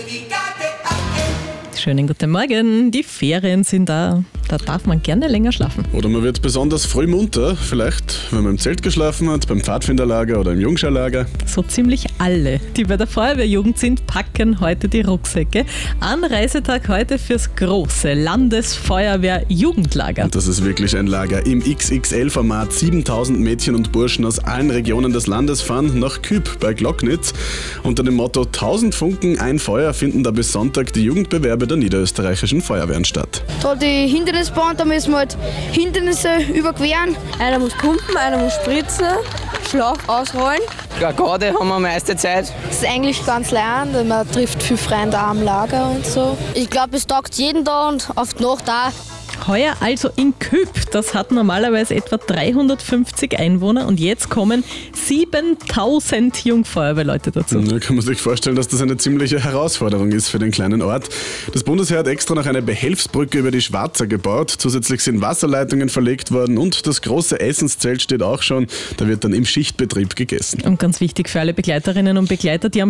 Schönen guten Morgen, die Ferien sind da. Da darf man gerne länger schlafen. Oder man wird besonders früh munter, vielleicht wenn man im Zelt geschlafen hat, beim Pfadfinderlager oder im Jungscharlager. So ziemlich alle, die bei der Feuerwehrjugend sind, packen heute die Rucksäcke. Anreisetag heute fürs große Landesfeuerwehr-Jugendlager. Und das ist wirklich ein Lager im XXL-Format. 7000 Mädchen und Burschen aus allen Regionen des Landes fahren nach Küb bei Glocknitz. Unter dem Motto 1000 Funken, ein Feuer finden da bis Sonntag die Jugendbewerbe der niederösterreichischen Feuerwehren statt. Da die Hindernisbahn, da müssen wir halt Hindernisse überqueren. Einer muss pumpen, einer muss spritzen, Schlauch ausrollen. Garde haben wir meiste Zeit. Das ist eigentlich ganz leicht, weil man trifft viel Freunde auch am Lager und so. Ich glaube, es taugt jeden da und auf die Nacht auch. Heuer also in Küb. Das hat normalerweise etwa 350 Einwohner und jetzt kommen 7000 Jungfeuerwehrleute dazu. Da kann man sich vorstellen, dass das eine ziemliche Herausforderung ist für den kleinen Ort. Das Bundesheer hat extra noch eine Behelfsbrücke über die Schwarza gebaut. Zusätzlich sind Wasserleitungen verlegt worden und das große Essenszelt steht auch schon. Da wird dann im Schichtbetrieb gegessen. Und ganz wichtig für alle Begleiterinnen und Begleiter, die am